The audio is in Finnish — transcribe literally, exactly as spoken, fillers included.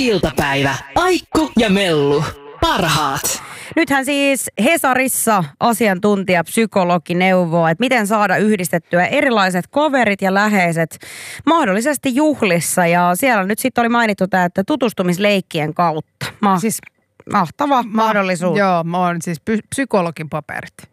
Iltapäivä. Aikku ja Mellu. Parhaat. Nythän siis Hesarissa asiantuntija psykologi neuvoo, että miten saada yhdistettyä erilaiset kaverit ja läheiset mahdollisesti juhlissa. Ja siellä nyt sitten oli mainittu tämä, että tutustumisleikkien kautta. Ma- Siis mahtava ma- mahdollisuus. Joo, mä oon siis py- psykologin paperit.